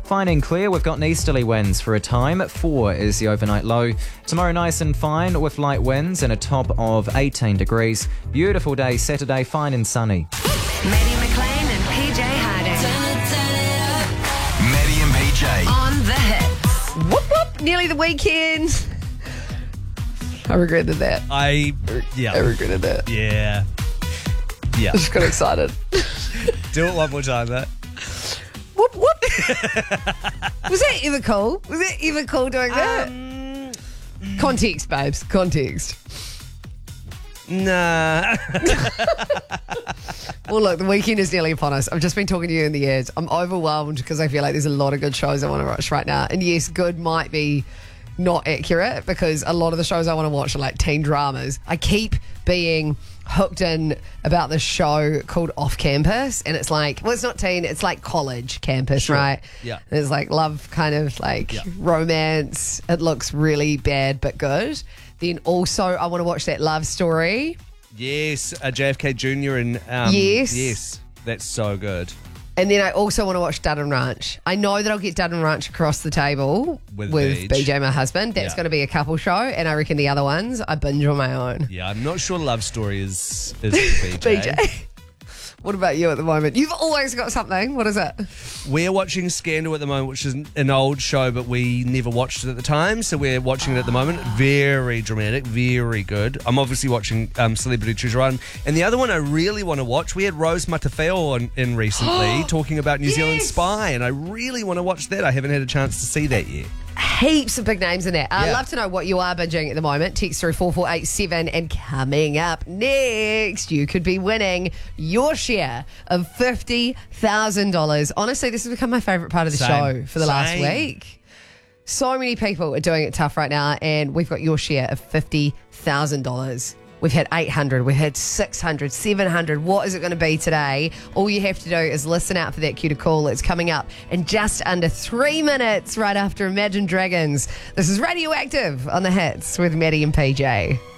Fine and clear, we've got easterly winds for a time. 4 is the overnight low. Tomorrow nice and fine with light winds and a top of 18 degrees. Beautiful day Saturday, fine and sunny. Maddie McLean and PJ Harding. Maddie and PJ. On the hits. Whoop, whoop. Nearly the weekend. I regretted that. I regretted that. Yeah. I just got excited. Do it one more time, mate. Whoop, whoop. Was that ever cool? Was that ever cool doing that? Context, babes. Context. Nah. Well, look, the weekend is nearly upon us. I've just been talking to you in the ears. I'm overwhelmed because I feel like there's a lot of good shows I want to watch right now. And yes, good might be not accurate because a lot of the shows I want to watch are like teen dramas. I keep being hooked in about this show called Off Campus, and it's like, well, it's not teen, it's like college campus, right? Yeah. There's like love, kind of like romance. It looks really bad but good. Then also I want to watch that love story. Yes, JFK Jr. and yes, that's so good. And then I also want to watch Dutton Ranch. I know that I'll get Dutton Ranch across the table with BJ, my husband. That's going to be a couple show, and I reckon the other ones I binge on my own. Yeah, I'm not sure Love Story is BJ. BJ. What about you at the moment? You've always got something. What is it? We're watching Scandal at the moment, which is an old show, but we never watched it at the time, so we're watching it at the moment. Very dramatic, very good. I'm obviously watching Celebrity Treasure Island. And the other one I really want to watch, we had Rose Matafeo in recently talking about New Zealand Spy, and I really want to watch that. I haven't had a chance to see that yet. Heaps of big names in there. I'd love to know what you are binging at the moment. Text through 4487, and coming up next, you could be winning your share of $50,000. Honestly, this has become my favourite part of the show for the last week. So many people are doing it tough right now, and we've got your share of $50,000. We've had 800, we've had 600, 700. What is it going to be today? All you have to do is listen out for that cue to call. It's coming up in just under 3 minutes right after Imagine Dragons. This is Radioactive on the Hits with Maddie and PJ.